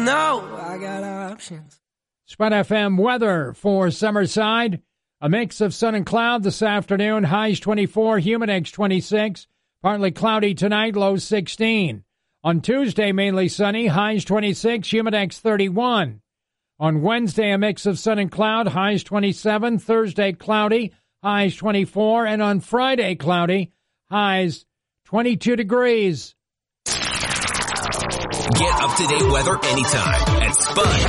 know I got options. Spread FM weather for Summerside. A mix of sun and cloud this afternoon. Highs 24, humidex 26. Partly cloudy tonight, low 16. On Tuesday, mainly sunny. Highs 26, humidex 31. On Wednesday, a mix of sun and cloud. Highs 27. Thursday, cloudy. Highs 24. And on Friday, cloudy. Highs 22 degrees. Get up-to-date weather anytime at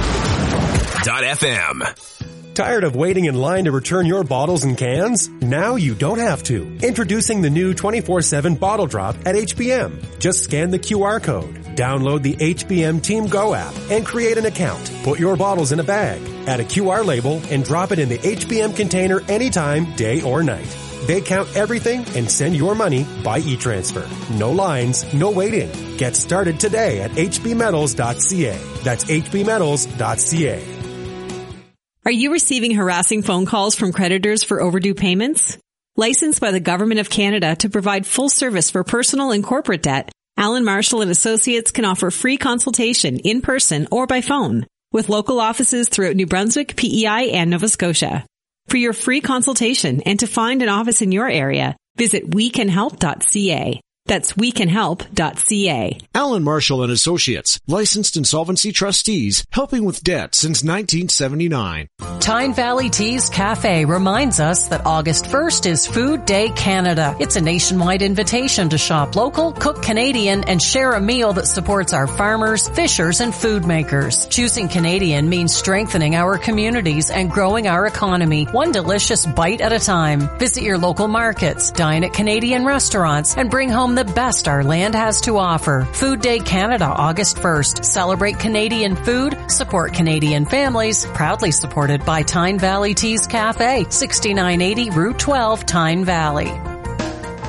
Spud.fm. Tired of waiting in line to return your bottles and cans? Now you don't have to. Introducing the new 24/7 Bottle Drop at HBM. Just scan the QR code, download the HBM Team Go app, and create an account. Put your bottles in a bag, add a QR label, and drop it in the HBM container anytime, day or night. They count everything and send your money by e-transfer. No lines, no waiting. Get started today at hbmetals.ca. That's hbmetals.ca. Are you receiving harassing phone calls from creditors for overdue payments? Licensed by the Government of Canada to provide full service for personal and corporate debt, Allen Marshall & Associates can offer free consultation in person or by phone with local offices throughout New Brunswick, PEI, and Nova Scotia. For your free consultation and to find an office in your area, visit wecanhelp.ca. That's wecanhelp.ca. Allen Marshall & Associates, licensed insolvency trustees, helping with debt since 1979. Tyne Valley Teas Cafe reminds us that August 1st is Food Day Canada. It's a nationwide invitation to shop local, cook Canadian, and share a meal that supports our farmers, fishers, and food makers. Choosing Canadian means strengthening our communities and growing our economy, one delicious bite at a time. Visit your local markets, dine at Canadian restaurants, and bring home the best our land has to offer. Food Day Canada, August 1st. Celebrate Canadian food, support Canadian families, proudly supported by Tyne Valley Teas Cafe, 6980 Route 12, Tyne Valley.